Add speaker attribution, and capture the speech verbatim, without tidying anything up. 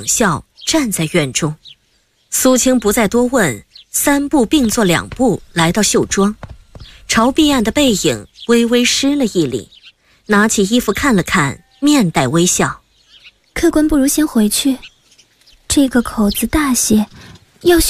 Speaker 1: 笑，站在院中。苏青不再多问，三步并作两步来到绣庄，朝碧岸的背影微微施了一礼，拿起衣服看了看，面带微笑。
Speaker 2: 客官不如先回去，这个口子大些，要